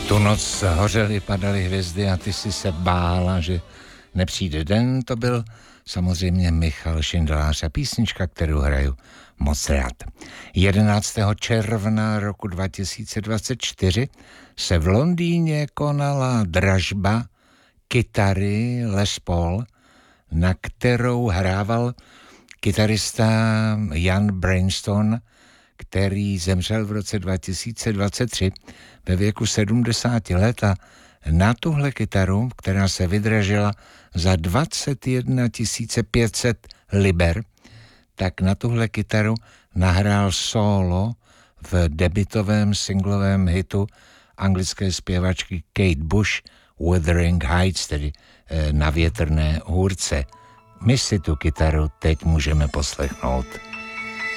Tu noc hořely, padaly hvězdy a ty si se bála, že nepřijde den. To byl samozřejmě Michal Šindelář a písnička, kterou hraju moc rád. 11. června roku 2024 se v Londýně konala dražba kytary Les Paul, na kterou hrával kytarista Jan Brainston, který zemřel v roce 2023 ve věku 70 let, a na tuhle kytaru, která se vydražila za 21 500 liber, tak na tuhle kytaru nahrál solo v debutovém singlovém hitu anglické zpěvačky Kate Bush Wuthering Heights, tedy Na větrné hůrce. My si tu kytaru teď můžeme poslechnout.